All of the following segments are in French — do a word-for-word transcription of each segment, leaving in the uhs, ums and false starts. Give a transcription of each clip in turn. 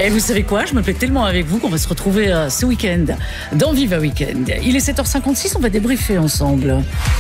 Et vous savez quoi, je me plais tellement avec vous qu'on va se retrouver euh, ce week-end dans Viva Weekend. Il est sept heures cinquante-six, on va débriefer ensemble.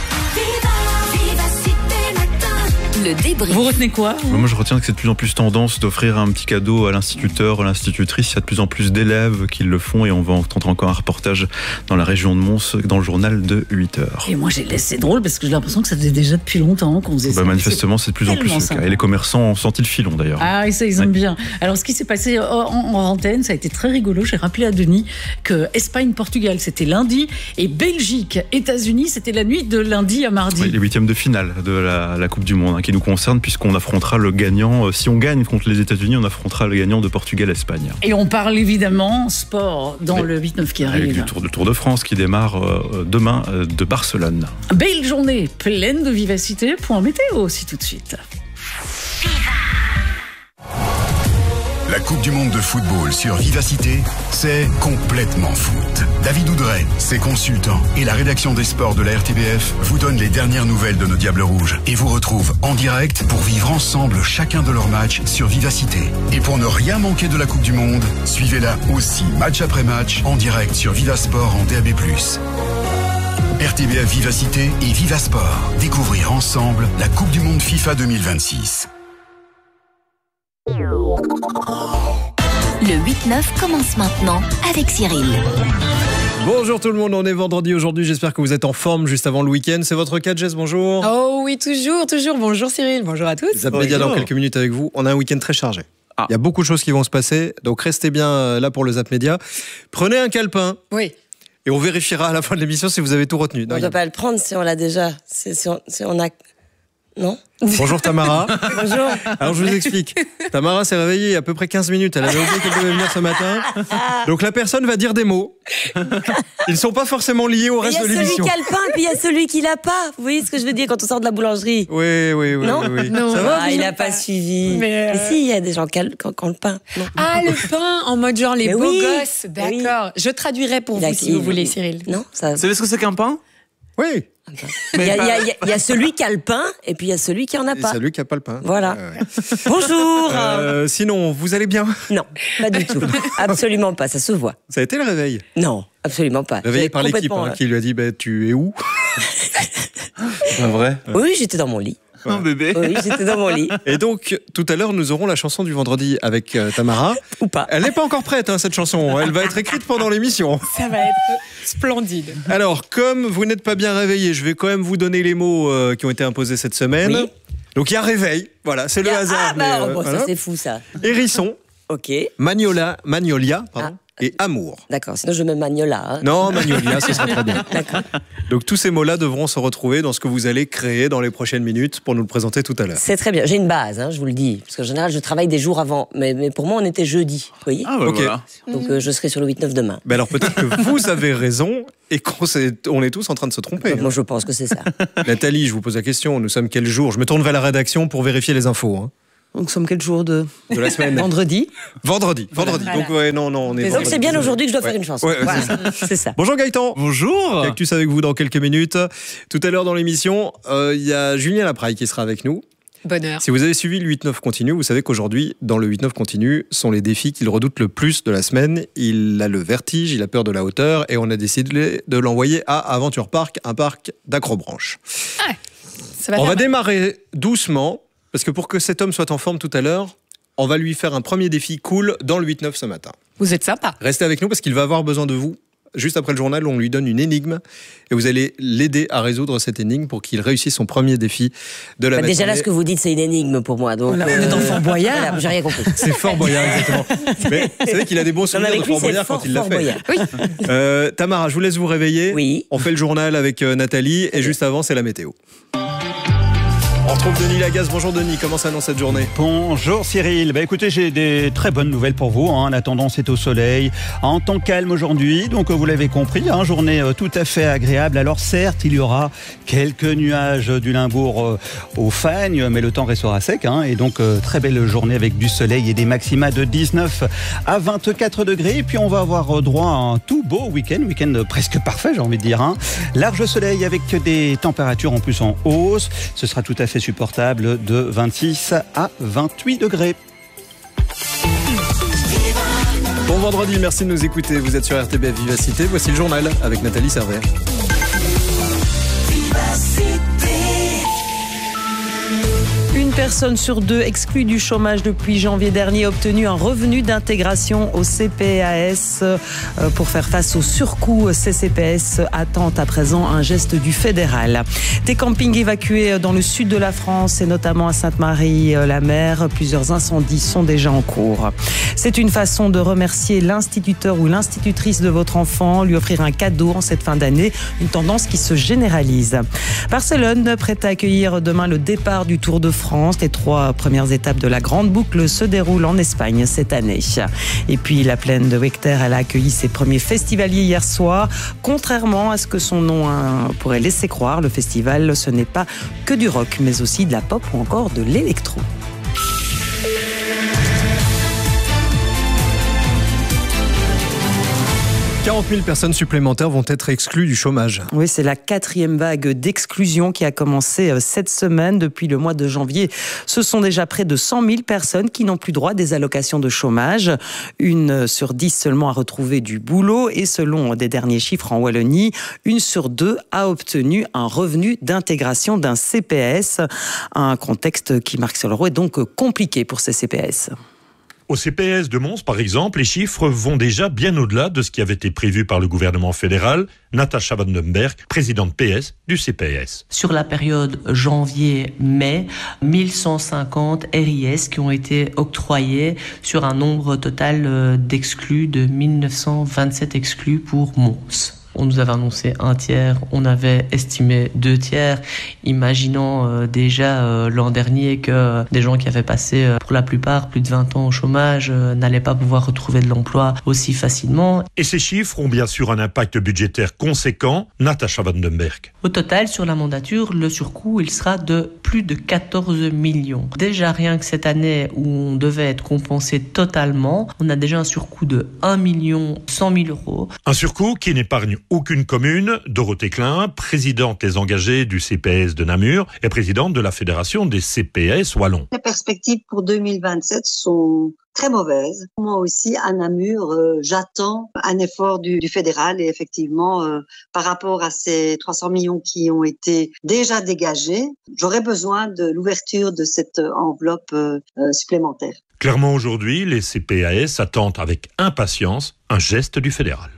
Le débrief. Vous retenez quoi vous Moi je retiens que c'est de plus en plus tendance d'offrir un petit cadeau à l'instituteur, à l'institutrice. Il y a de plus en plus d'élèves qui le font et on va entendre encore un reportage dans la région de Mons dans le journal de huit heures. Et moi j'ai laissé drôle parce que j'ai l'impression que ça faisait déjà depuis longtemps qu'on faisait bah, ça. Manifestement c'est de plus en plus le cas. Et les commerçants ont senti le filon d'ailleurs. Ah et ça ils aiment ouais. bien. Alors ce qui s'est passé en, en antenne, ça a été très rigolo. J'ai rappelé à Denis que Espagne-Portugal c'était lundi et Belgique-États-Unis c'était la nuit de lundi à mardi. Oui, les huitièmes de finale de la, la Coupe du Monde hein, qui nous concerne puisqu'on affrontera le gagnant, si on gagne contre les États-Unis, on affrontera le gagnant de Portugal-Espagne. Et on parle évidemment sport dans oui. le huit neuf qui arrive. Avec du Tour de Tour de France qui démarre euh, demain euh, de Barcelone. Belle journée, pleine de vivacité. Point météo aussi tout de suite. La Coupe du Monde de football sur Vivacité, c'est complètement foot. David Oudret, ses consultants et la rédaction des sports de la R T B F vous donnent les dernières nouvelles de nos Diables Rouges et vous retrouvent en direct pour vivre ensemble chacun de leurs matchs sur Vivacité. Et pour ne rien manquer de la Coupe du Monde, suivez-la aussi match après match en direct sur Vivasport en D A B plus. R T B F Vivacité et Vivasport. Découvrir ensemble la Coupe du Monde FIFA deux mille vingt-six. Le huit neuf commence maintenant avec Cyril. Bonjour tout le monde, on est vendredi aujourd'hui, j'espère que vous êtes en forme juste avant le week-end. C'est votre cas, Jess, bonjour. Oh oui, toujours, toujours. Bonjour Cyril, bonjour à tous. Zap Média dans quelques minutes avec vous. On a un week-end très chargé. Ah. Il y a beaucoup de choses qui vont se passer, donc restez bien là pour le Zap Média. Prenez un calepin. Oui. Et on vérifiera à la fin de l'émission si vous avez tout retenu. On ne peut pas le prendre si on l'a déjà. Si, si, on, si on a... Non. Bonjour Tamara. Bonjour. Alors je vous explique. Tamara s'est réveillée il y a à peu près quinze minutes. Elle avait oublié qu'elle devait venir ce matin. Donc la personne va dire des mots. Ils ne sont pas forcément liés au reste de l'émission. Il y a celui qui a le pain et puis il y a celui qui l'a pas. Vous voyez ce que je veux dire quand on sort de la boulangerie? Oui, oui, oui. Non, oui, oui. non. Ça va, ah, il n'a pas suivi. Mais, euh... Mais si, il y a des gens qui ont le pain. Non. Ah, le pain en mode genre les Mais beaux oui. gosses. D'accord. Oui. Je traduirai pour il vous si vous voulez, Cyril. Non, ça... Vous savez ce que c'est qu'un pain? Oui. Il y, y, y a celui qui a le pain et puis il y a celui qui en a pas. Et celui qui n'a pas le pain. Voilà. Euh, ouais. Bonjour. Euh, sinon, vous allez bien? Non, pas du tout. Absolument pas, ça se voit. Ça a été le réveil? Non, absolument pas. Réveillé par l'équipe hein, qui lui a dit bah, tu es où? Pas vrai? Oui, j'étais dans mon lit. Un bébé. Oui, j'étais dans mon lit. Et donc, tout à l'heure, nous aurons la chanson du vendredi avec euh, Tamara. Ou pas. Elle n'est pas encore prête, hein, cette chanson. Elle va être écrite pendant l'émission. Ça va être splendide. Alors, comme vous n'êtes pas bien réveillé, je vais quand même vous donner les mots euh, qui ont été imposés cette semaine. Oui. Donc, il y a réveil. Voilà, c'est le a... hasard. Ah, bah, mais, euh, bon, voilà. ça, c'est fou, ça. Hérisson. Ok. Magnolia, Magnolia, pardon. Ah. Et amour. D'accord, sinon je mets Magnola. Hein. Non, Magnolia, ce sera très bien. D'accord. Donc tous ces mots-là devront se retrouver dans ce que vous allez créer dans les prochaines minutes pour nous le présenter tout à l'heure. C'est très bien. J'ai une base, hein, je vous le dis. Parce qu'en général, je travaille des jours avant. Mais, mais pour moi, on était jeudi. Vous voyez? Ah, bah okay. Voilà. Donc euh, je serai sur le huit neuf demain. Ben alors peut-être que vous avez raison et qu'on est, on est tous en train de se tromper. Donc, moi, je pense que c'est ça. Nathalie, je vous pose la question. Nous sommes quel jour? Je me tourne vers la rédaction pour vérifier les infos. Hein. Donc, nous sommes quel jour de... de la semaine? Vendredi. Vendredi. Vendredi. Voilà. Donc, ouais, non, non, on est. Donc, vendredi. c'est bien aujourd'hui que je dois ouais. faire une chanson. Ouais, voilà. c'est, c'est ça. Bonjour Gaëtan. Bonjour. Cactus avec vous dans quelques minutes. Tout à l'heure dans l'émission, il euh, y a Julien Lapraille qui sera avec nous. Bonheur. Si vous avez suivi le huit neuf continu, vous savez qu'aujourd'hui, dans le huit neuf continu, sont les défis qu'il redoute le plus de la semaine. Il a le vertige, il a peur de la hauteur et on a décidé de l'envoyer à Aventure Park, un parc d'acrobranche. Ah, ça va on va mal. démarrer doucement, parce que pour que cet homme soit en forme tout à l'heure, on va lui faire un premier défi cool dans le huit neuf ce matin. Vous êtes sympa. Restez avec nous parce qu'il va avoir besoin de vous. Juste après le journal, on lui donne une énigme et vous allez l'aider à résoudre cette énigme pour qu'il réussisse son premier défi de la bah, matinée. Déjà là, ce que vous dites, c'est une énigme pour moi. Donc, on, a, euh, on est dans Fort Boyard. Voilà, j'ai rien compris. C'est Fort Boyard, exactement. Mais c'est vrai qu'il a des bons souvenirs de lui, Fort Boyard fort, quand il l'a fort fait. Boyard. Oui. Euh, Tamara, je vous laisse vous réveiller. Oui. On fait le journal avec euh, Nathalie et juste avant, c'est la météo. On retrouve Denis Lagasse. Bonjour Denis, comment s'annonce cette journée? Bonjour Cyril, bah écoutez, j'ai des très bonnes nouvelles pour vous, hein. La tendance est au soleil, en temps calme aujourd'hui, donc vous l'avez compris, hein, journée tout à fait agréable. Alors certes, il y aura quelques nuages du Limbourg euh, au Fagne, mais le temps restera sec, hein, et donc euh, très belle journée avec du soleil et des maxima de dix-neuf à vingt-quatre degrés, et puis on va avoir droit à un tout beau week-end, week-end presque parfait j'ai envie de dire, hein. Large soleil avec des températures en plus en hausse, ce sera tout à fait supportable de vingt-six à vingt-huit degrés. Bon vendredi, merci de nous écouter. Vous êtes sur R T B F Vivacité. Voici le journal avec Nathalie Servet. Une personne sur deux exclue du chômage depuis janvier dernier a obtenu un revenu d'intégration au C P A S. Pour faire face au surcoût, C C P S attend à présent un geste du fédéral. Des campings évacués dans le sud de la France et notamment à Sainte-Marie-la-Mer. Plusieurs incendies sont déjà en cours. C'est une façon de remercier l'instituteur ou l'institutrice de votre enfant, lui offrir un cadeau en cette fin d'année, une tendance qui se généralise. Barcelone, prête à accueillir demain le départ du Tour de France. Les trois premières étapes de la grande boucle se déroulent en Espagne cette année. Et puis la plaine de Wechter, elle a accueilli ses premiers festivaliers hier soir. Contrairement à ce que son nom hein, pourrait laisser croire, le festival, ce n'est pas que du rock, mais aussi de la pop ou encore de l'électro. quarante mille personnes supplémentaires vont être exclues du chômage. Oui, c'est la quatrième vague d'exclusion qui a commencé cette semaine. Depuis le mois de janvier, ce sont déjà près de cent mille personnes qui n'ont plus droit à des allocations de chômage. Une sur dix seulement a retrouvé du boulot et selon des derniers chiffres en Wallonie, une sur deux a obtenu un revenu d'intégration d'un C P S. Un contexte qui, Marc Solero, est donc compliqué pour ces C P S. Au C P S de Mons, par exemple, les chiffres vont déjà bien au-delà de ce qui avait été prévu par le gouvernement fédéral. Natacha Vandenberg, présidente P S du C P S. Sur la période janvier-mai, mille cent cinquante R I S qui ont été octroyés sur un nombre total d'exclus de mille neuf cent vingt-sept exclus pour Mons. On nous avait annoncé un tiers, on avait estimé deux tiers, imaginant euh, déjà euh, l'an dernier que euh, des gens qui avaient passé euh, pour la plupart plus de vingt ans au chômage euh, n'allaient pas pouvoir retrouver de l'emploi aussi facilement. Et ces chiffres ont bien sûr un impact budgétaire conséquent. Natacha Vandenberg. Au total, sur la mandature, le surcoût, il sera de plus de quatorze millions. Déjà rien que cette année où on devait être compensé totalement, on a déjà un surcoût de un million cent mille euros. Un surcoût qui n'épargne aucune commune. Dorothée Klein, présidente des engagés du C P S de Namur et présidente de la Fédération des C P S wallons. Les perspectives pour deux mille vingt-sept sont très mauvaises. Moi aussi, à Namur, euh, j'attends un effort du, du fédéral et effectivement, euh, par rapport à ces trois cents millions qui ont été déjà dégagés, j'aurais besoin de l'ouverture de cette enveloppe euh, supplémentaire. Clairement, aujourd'hui, les C P A S attendent avec impatience un geste du fédéral.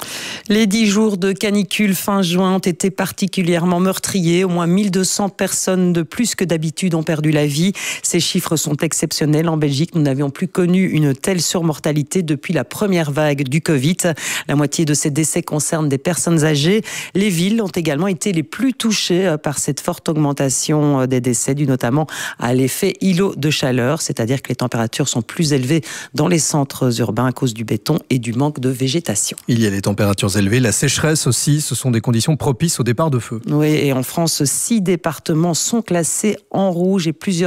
Les dix jours de canicule fin juin ont été particulièrement meurtriers. Au moins mille deux cents personnes de plus que d'habitude ont perdu la vie. Ces chiffres sont exceptionnels. En Belgique, nous n'avions plus connu une telle surmortalité depuis la première vague du Covid. La moitié de ces décès concernent des personnes âgées. Les villes ont également été les plus touchées par cette forte augmentation des décès, due notamment à l'effet îlot de chaleur, c'est-à-dire que les températures sont plus élevées dans les centres urbains à cause du béton et du manque de végétation. Il y a les températures élevées, la sécheresse aussi, ce sont des conditions propices au départ de feu. Oui, et en France, six départements sont classés en rouge et plusieurs